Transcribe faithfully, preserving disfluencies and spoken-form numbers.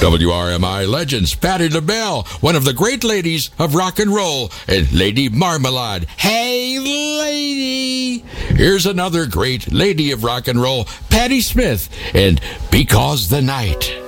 W R M I legends, Patti LaBelle, one of the great ladies of rock and roll, and Lady Marmalade. Hey, lady! Here's another great lady of rock and roll, Patti Smith, and Because the Night.